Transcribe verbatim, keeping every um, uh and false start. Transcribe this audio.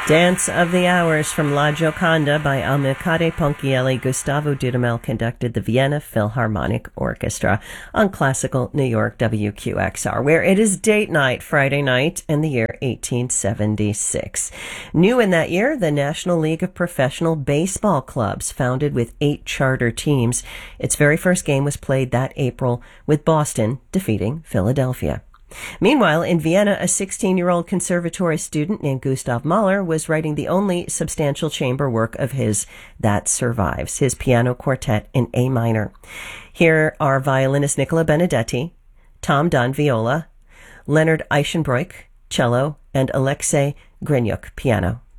Dance of the Hours from La Gioconda by Amilcare Ponchielli. Gustavo Dudamel conducted the Vienna Philharmonic Orchestra on classical New York W Q X R, where it is date night Friday night in the year eighteen seventy-six. New in that year, the National League of Professional Baseball Clubs, founded with eight charter teams. Its very first game was played that April, with Boston defeating Philadelphia. Meanwhile, in Vienna, a sixteen-year-old conservatory student named Gustav Mahler was writing the only substantial chamber work of his that survives, his piano quartet in A minor. Here are violinist Nicola Benedetti, Tom Dunn, viola, Leonard Eichenbroich, cello, and Alexei Grinyuk, piano.